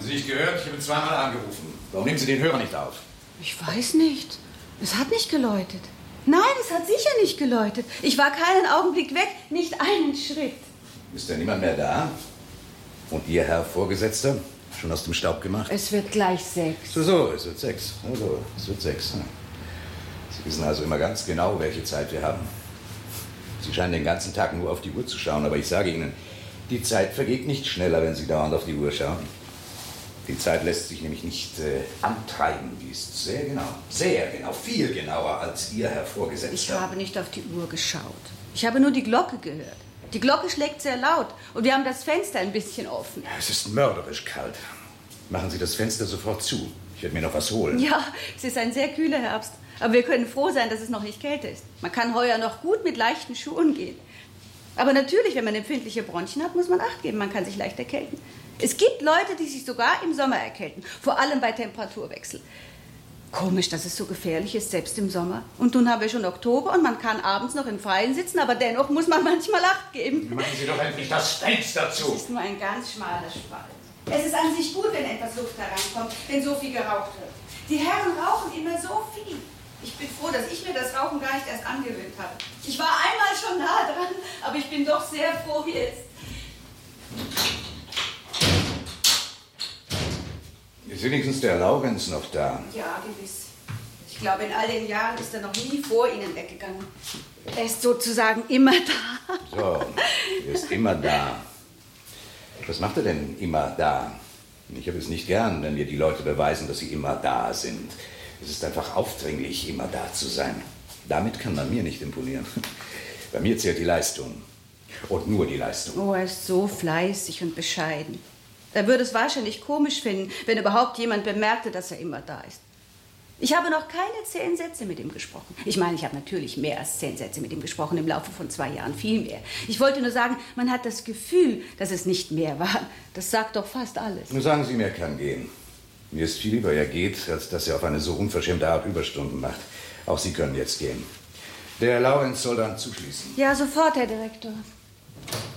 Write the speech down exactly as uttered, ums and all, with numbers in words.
Sie nicht gehört? Ich habe zweimal angerufen. Warum nehmen Sie den Hörer nicht auf? Ich weiß nicht. Es hat nicht geläutet. Nein, es hat sicher nicht geläutet. Ich war keinen Augenblick weg, nicht einen Schritt. Ist denn niemand mehr da? Und Ihr Herr Vorgesetzter? Schon aus dem Staub gemacht? Es wird gleich sechs. So, so, es wird sechs. Also, es wird sechs. Sie wissen also immer ganz genau, welche Zeit wir haben. Sie scheinen den ganzen Tag nur auf die Uhr zu schauen, aber ich sage Ihnen, die Zeit vergeht nicht schneller, wenn Sie dauernd auf die Uhr schauen. Die Zeit lässt sich nämlich nicht äh, antreiben. Die ist sehr genau, sehr genau, viel genauer als Ihr Herr Vorgesetzter. Ich habe nicht auf die Uhr geschaut. Ich habe nur die Glocke gehört. Die Glocke schlägt sehr laut und wir haben das Fenster ein bisschen offen. Es ist mörderisch kalt. Machen Sie das Fenster sofort zu. Ich werde mir noch was holen. Ja, es ist ein sehr kühler Herbst. Aber wir können froh sein, dass es noch nicht kälter ist. Man kann heuer noch gut mit leichten Schuhen gehen. Aber natürlich, wenn man empfindliche Bronchien hat, muss man Acht geben. Man kann sich leicht erkälten. Es gibt Leute, die sich sogar im Sommer erkälten. Vor allem bei Temperaturwechsel. Komisch, dass es so gefährlich ist, selbst im Sommer. Und nun haben wir schon Oktober und man kann abends noch im Freien sitzen, aber dennoch muss man manchmal Acht geben. Machen Sie doch endlich das Fenster zu. Es ist nur ein ganz schmaler Spalt. Es ist an sich gut, wenn etwas Luft hereinkommt, wenn so viel geraucht wird. Die Herren rauchen immer so viel. Ich bin froh, dass ich mir das Rauchen gar nicht erst angewöhnt habe. Ich war einmal schon nah dran, aber ich bin doch sehr froh jetzt. Ist wenigstens der Laurenz noch da? Ja, gewiss. Ich glaube, in all den Jahren ist er noch nie vor Ihnen weggegangen. Er ist sozusagen immer da. So, er ist immer da. Was macht er denn immer da? Ich habe es nicht gern, wenn mir die Leute beweisen, dass sie immer da sind. Es ist einfach aufdringlich, immer da zu sein. Damit kann man mir nicht imponieren. Bei mir zählt die Leistung. Und nur die Leistung. Oh, er ist so fleißig und bescheiden. Er würde es wahrscheinlich komisch finden, wenn überhaupt jemand bemerkte, dass er immer da ist. Ich habe noch keine zehn Sätze mit ihm gesprochen. Ich meine, ich habe natürlich mehr als zehn Sätze mit ihm gesprochen im Laufe von zwei Jahren, viel mehr. Ich wollte nur sagen, man hat das Gefühl, dass es nicht mehr war. Das sagt doch fast alles. Nur sagen Sie mir, er kann gehen. Mir ist viel lieber, er geht, als dass er auf eine so unverschämte Art Überstunden macht. Auch Sie können jetzt gehen. Der Laurenz soll dann zuschließen. Ja, sofort, Herr Direktor.